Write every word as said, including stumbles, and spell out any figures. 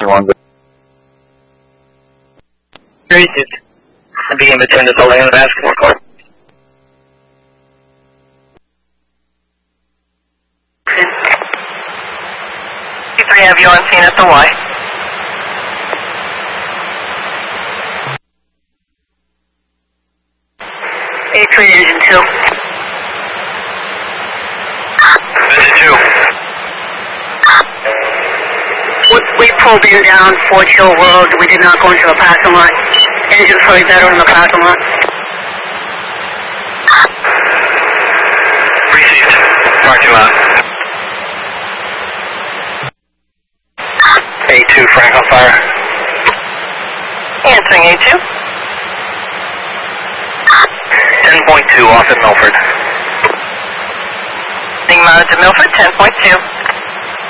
one. Three, it's be in between the building and the basketball court. three, have you on scene at the Y? A three, engine two. Engine two. We, we pulled in down Fort Hill Road. We did not go into the parking lot. Engine's probably better in the parking lot. Received. Parking lot. A two, Frank on fire. Answering A two. ten point two off at Milford. Being mounted to Milford, ten point two.